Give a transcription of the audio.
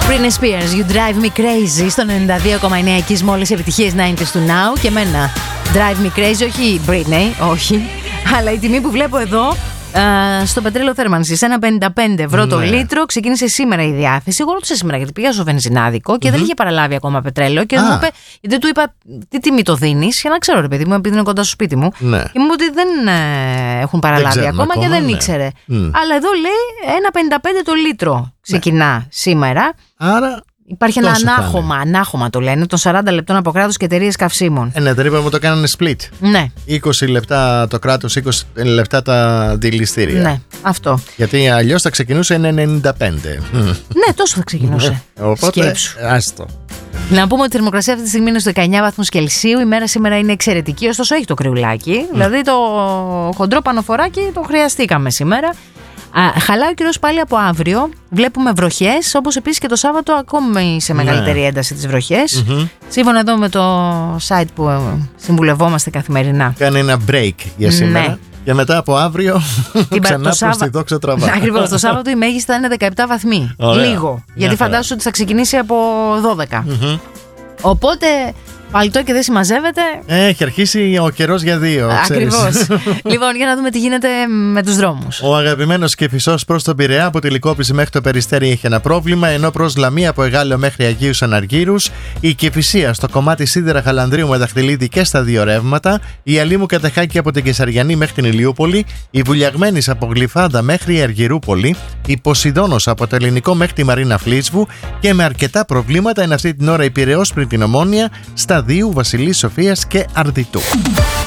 Britney Spears, You Drive Me Crazy στο 92,9 εκεί με όλες οι επιτυχίες 90s του Now. Και εμένα Drive Me Crazy, όχι Britney, όχι, αλλά η τιμή που βλέπω εδώ στο πετρέλαιο θέρμανσης, 1,55 ευρώ το λίτρο. Ξεκίνησε σήμερα η διάθεση. Εγώ ρώτησα σήμερα γιατί πήγα στο βενζινάδικο και δεν είχε παραλάβει ακόμα πετρέλαιο. Και δεν του είπα τι τιμή το δίνεις, για να ξέρω, ρε παιδί μου, επειδή είναι κοντά στο σπίτι μου. Ναι. Και μου είπε ότι δεν έχουν παραλάβει ακόμα και δεν ήξερε. Αλλά εδώ λέει 1,55 το λίτρο ξεκινά σήμερα. Άρα. Υπάρχει ένα ανάχωμα το λένε, των 40 λεπτών από κράτος και εταιρείες καυσίμων. Ναι, δεν είπαμε το κάνανε split. Ναι. 20 λεπτά το κράτος, 20 λεπτά τα αντιληστήρια. Ναι, αυτό. Γιατί αλλιώς θα ξεκινούσε 1,95. Ναι, τόσο θα ξεκινούσε. Οπότε, σκέψου. Άστο. Να πούμε ότι η θερμοκρασία αυτή τη στιγμή είναι στο 19 βαθμούς Κελσίου. Η μέρα σήμερα είναι εξαιρετική, ωστόσο έχει το κρυουλάκι. Δηλαδή το χοντρό πανοφοράκι το χρειαστήκαμε σήμερα. Χαλάει ο καιρός πάλι από αύριο. Βλέπουμε βροχές, όπως επίσης και το Σάββατο ακόμη σε μεγαλύτερη ένταση τις βροχές. Σύμφωνα εδώ με το site που συμβουλευόμαστε καθημερινά. Κάνει ένα break για σήμερα. Ναι. Και μετά από αύριο ξανά προς τη δόξα τραβά. Ακριβώς, το Σάββατο η μέγιστη θα είναι 17 βαθμοί. Ωραία. Λίγο. Γιατί φαντάζομαι ότι θα ξεκινήσει από 12. Οπότε παλτό και δεν συμμαζεύεται. Έχει αρχίσει ο καιρός για δύο. Ακριβώς. Λοιπόν, για να δούμε τι γίνεται με τους δρόμους. Ο αγαπημένος Κηφισός προς τον Πειραιά από τη Λυκόπιση μέχρι το Περιστέρι έχει ένα πρόβλημα, ενώ προς Λαμία από Εγάλεο μέχρι Αγίους Αναργύρους. Η Κηφισία στο κομμάτι Σίδερα Χαλανδρίου με Δαχτυλίδη και στα δύο ρεύματα. Η Αλήμου Κατεχάκη από την Κεσαριανή μέχρι την Ηλιούπολη. Η Βουλιαγμένης από Γλυφάδα μέχρι η Αργυρούπολη. Η Ποσειδώνος από το Ελληνικό μέχρι τη Μαρίνα Φλίσβου. Και με αρκετά προβλήματα είναι αυτή την ώρα η Πειραιώς πριν την Ομόνια, στα Δίου, Βασιλής Σοφίας και Αρδιτού.